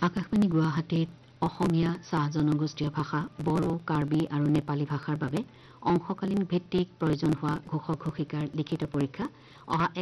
আকাশবাণী গুৱাহাটীত অসমীয়া চাহ জনগোষ্ঠীয় ভাষা বড়ো কাৰ্বি আৰু নেপালী ভাষাৰ বাবে অংশকালীন ভিত্তিক প্ৰয়োজন হোৱা ঘোষক ঘোষিকাৰ লিখিত পৰীক্ষা অহা